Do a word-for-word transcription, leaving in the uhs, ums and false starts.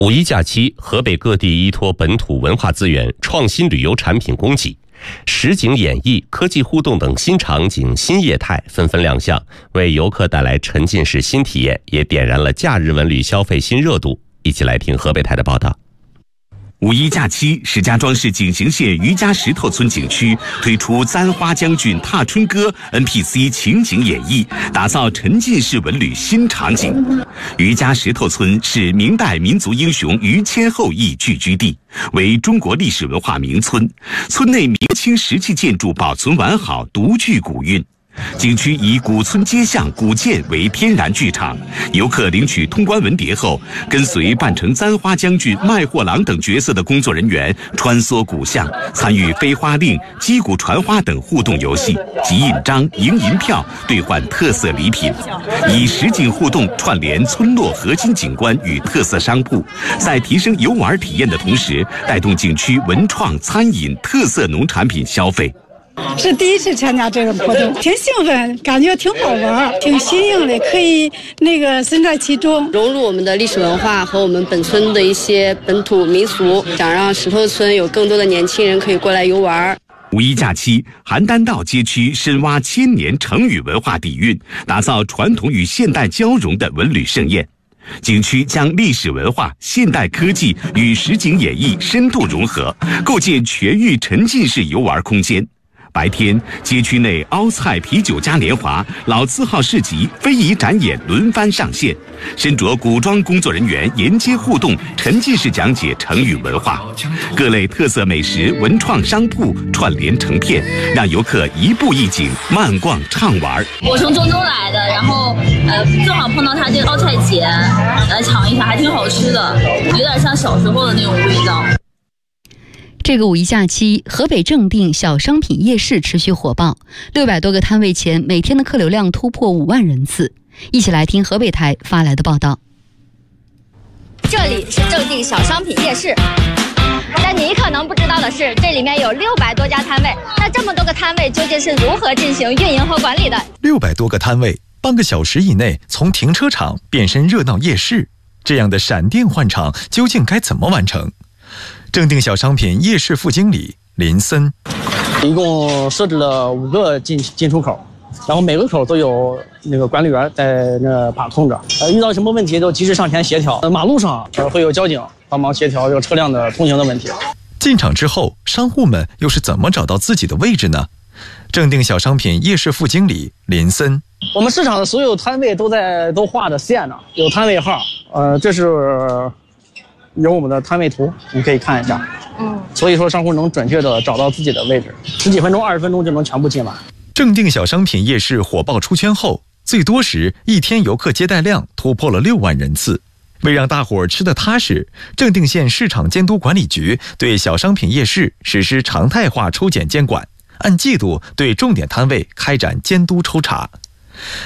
五一假期，河北各地依托本土文化资源，创新旅游产品供给，实景演绎、科技互动等新场景、新业态纷纷亮相，为游客带来沉浸式新体验，也点燃了假日文旅消费新热度。一起来听河北台的报道。 五一假期，石家庄市景行县余家石头村景区推出《簪花将军踏春歌》N P C 情景演绎，打造沉浸式文旅新场景。余家石头村是明代民族英雄于谦后裔聚居地，为中国历史文化名村。村内明清石砌建筑保存完好，独具古韵。景区以古村街巷、古建为天然剧场，游客领取通关文牒后，跟随扮成簪花将军、卖货郎等角色的工作人员穿梭古巷，参与飞花令、击鼓传花等互动游戏，集印章、赢银票、兑换特色礼品，以实景互动串联村落核心景观与特色商铺，在提升游玩体验的同时，带动景区文创、餐饮、特色农产品消费。 是第一次参加这种活动，挺兴奋，感觉挺好玩，挺新颖的，可以那个身在其中， 融入我们的历史文化和我们本村的一些本土民俗，想让石头村有更多的年轻人可以过来游玩。 五一假期，邯郸道街区深挖千年成语文化底蕴，打造传统与现代交融的文旅盛宴。景区将历史文化、现代科技与实景演绎深度融合，构建全域沉浸式游玩空间。白天，街区内凹菜啤酒嘉年华、老字号市集、非遗展演轮番上线，身着古装工作人员沿街互动，沉浸式讲解成语文化，各类特色美食、文创商铺串联成片，让游客一步一景，慢逛畅玩。 我从中州来的，然后呃正好碰到他这个凹菜节，来尝一下，还挺好吃的，有点像小时候的那种味道。 这个五一假期，河北正定小商品夜市持续火爆，六百多个摊位前每天的客流量突破五万人次。一起来听河北台发来的报道。 这里是正定小商品夜市，但你可能不知道的是，这里面有六百多家摊位。那这么多个摊位究竟是如何进行运营和管理的？ 六百多个摊位，半个小时以内从停车场变身热闹夜市，这样的闪电换场究竟该怎么完成？正定小商品夜市副经理林森， 一共设置了五个进进出口，然后每个口都有那个管理员在那把控着，呃，遇到什么问题都及时上前协调。呃，马路上呃会有交警帮忙协调这个车辆的通行的问题。 进场之后，商户们又是怎么找到自己的位置呢？正定小商品夜市副经理林森， 我们市场的所有摊位都在都画着线呢，有摊位号，呃，这是有我们的摊位图，你可以看一下。嗯，所以说商户能准确的找到自己的位置，十几分钟、二十分钟就能全部进来。 正定小商品夜市火爆出圈后，最多时一天游客接待量突破了六万人次。为让大伙儿吃得踏实，正定县市场监督管理局对小商品夜市实施常态化抽检监管，按季度对重点摊位开展监督抽查。